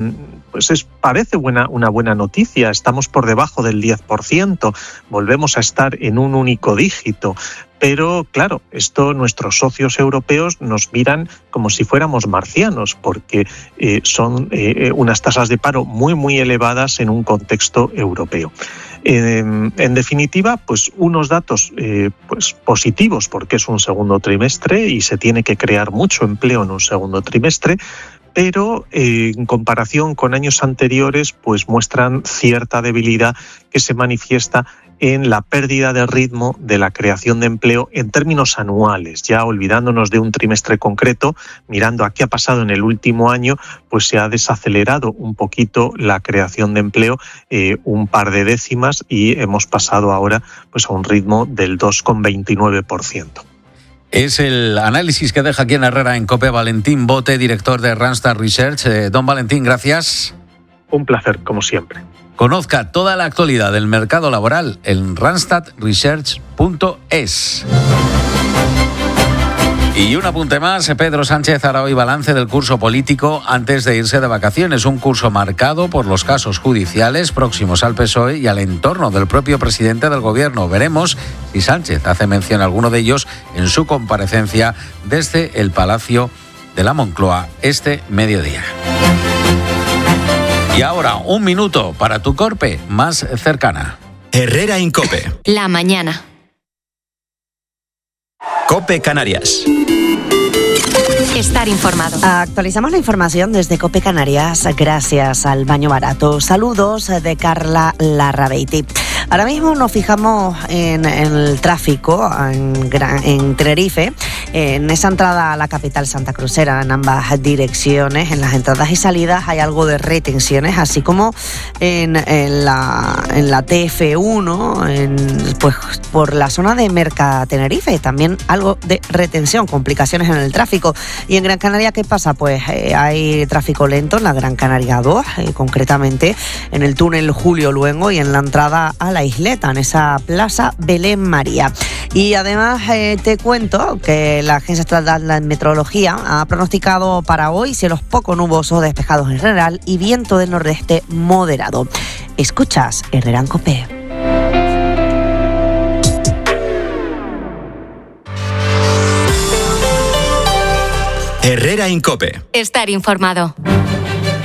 parece una buena noticia. Estamos por debajo del 10%, volvemos a estar en un único dígito. Pero claro, esto nuestros socios europeos nos miran como si fuéramos marcianos, porque son unas tasas de paro muy elevadas en un contexto europeo. En definitiva, pues unos datos positivos, porque es un segundo trimestre y se tiene que crear mucho empleo en un segundo trimestre, pero en comparación con años anteriores pues muestran cierta debilidad que se manifiesta en la pérdida de ritmo de la creación de empleo en términos anuales. Ya olvidándonos de un trimestre concreto, mirando a qué ha pasado en el último año, pues se ha desacelerado un poquito la creación de empleo, un par de décimas, y hemos pasado ahora pues a un ritmo del 2,29%. Es el análisis que deja aquí en Herrera en COPE Valentín Bote, director de Randstad Research. Don Valentín, gracias. Un placer, como siempre. Conozca toda la actualidad del mercado laboral en randstadresearch.es. Y un apunte más, Pedro Sánchez hará hoy balance del curso político antes de irse de vacaciones. Un curso marcado por los casos judiciales próximos al PSOE y al entorno del propio presidente del gobierno. Veremos si Sánchez hace mención a alguno de ellos en su comparecencia desde el Palacio de la Moncloa este mediodía. Y ahora, un minuto para tu COPE más cercana. Herrera en COPE. La mañana. COPE Canarias. Estar informado. Actualizamos la información desde COPE Canarias gracias al Baño Barato. Saludos de Carla Larrabeiti. Ahora mismo nos fijamos en el tráfico en Tenerife, en esa entrada a la capital santacruzera, en ambas direcciones. En las entradas y salidas hay algo de retenciones, así como en la TF1, pues por la zona de Merca Tenerife, también algo de retención, complicaciones en el tráfico. Y en Gran Canaria, ¿qué pasa? Pues hay tráfico lento en la Gran Canaria 2, concretamente en el túnel Julio Luengo y en la entrada a la Isleta, en esa plaza Belén María. Y además te cuento que la Agencia Estatal de Meteorología ha pronosticado para hoy cielos poco nubosos, despejados en general y viento del nordeste moderado. Escuchas Herrera en COPE. Herrera en COPE. Estar informado.